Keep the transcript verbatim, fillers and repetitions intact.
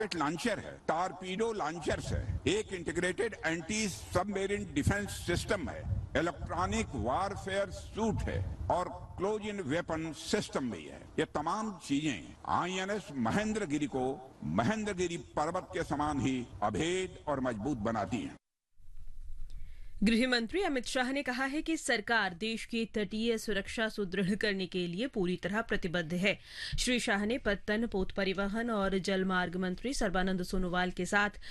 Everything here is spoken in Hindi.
लॉन्चर है, टारपीडो लॉन्चर्स है, एक integrated anti submarine defence system है, इलेक्ट्रॉनिक वारफेयर सूट है और क्लोज इन वेपन सिस्टम भी है। ये तमाम चीजें आईएनएस महेंद्रगिरी को महेंद्रगिरी पर्वत के समान ही अभेद और मजबूत बनाती हैं। गृह मंत्री अमित शाह ने कहा है कि सरकार देश की तटीय सुरक्षा सुदृढ़ करने के लिए पूरी तरह प्रतिबद्ध है। श्री शाह ने पत्तन, पोत परिवहन और जलमार्ग मंत्री सर्बानंद सोनोवाल के साथ